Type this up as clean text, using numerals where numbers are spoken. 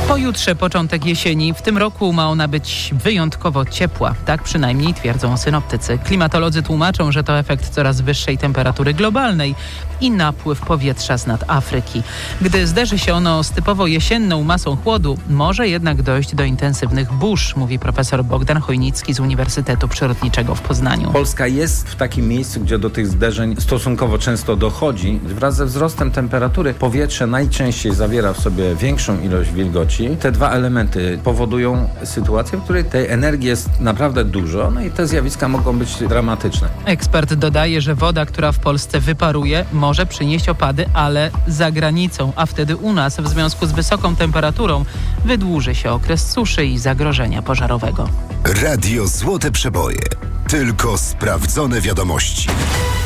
Pojutrze początek jesieni. W tym roku ma ona być wyjątkowo ciepła. Tak przynajmniej twierdzą synoptycy. Klimatolodzy tłumaczą, że to efekt coraz wyższej temperatury globalnej i napływ powietrza z nad Afryki. Gdy zderzy się ono z typowo jesienną masą chłodu, może jednak dojść do intensywnych burz, mówi profesor Bogdan Chojnicki z Uniwersytetu Przyrodniczego w Poznaniu. Polska jest w takim miejscu, gdzie do tych zderzeń stosunkowo często dochodzi. Wraz ze wzrostem temperatury powietrze najczęściej zawiera w sobie większą ilość wilgoci. Te dwa elementy powodują sytuację, w której tej energii jest naprawdę dużo, no i te zjawiska mogą być dramatyczne. Ekspert dodaje, że woda, która w Polsce wyparuje, może przynieść opady, ale za granicą, a wtedy u nas w związku z wysoką temperaturą wydłuży się okres suszy i zagrożenia pożarowego. Radio Złote Przeboje. Tylko sprawdzone wiadomości.